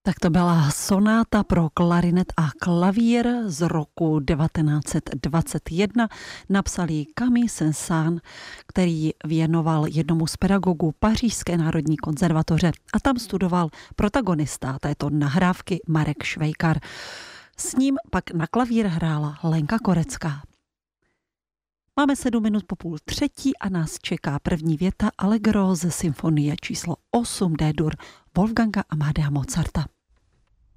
Tak to byla sonáta pro klarinet a klavír z roku 1921. Napsal ji Camille Saint-Saëns, který věnoval jednomu z pedagogů Pařížské národní konzervatoře a tam studoval protagonista této nahrávky Marek Švejkar. S ním pak na klavír hrála Lenka Korecká. Máme 7 minut po 2:30 a nás čeká první věta Allegro ze symfonie číslo 8 D-dur Wolfganga Amadea Mozarta.